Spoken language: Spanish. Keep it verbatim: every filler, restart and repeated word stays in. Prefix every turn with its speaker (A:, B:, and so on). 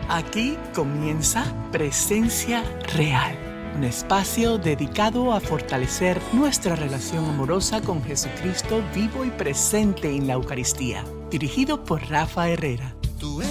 A: Aquí comienza Presencia Real, un espacio dedicado a fortalecer nuestra relación amorosa con Jesucristo vivo y presente en la Eucaristía. Dirigido por Rafa Herrera.
B: Tú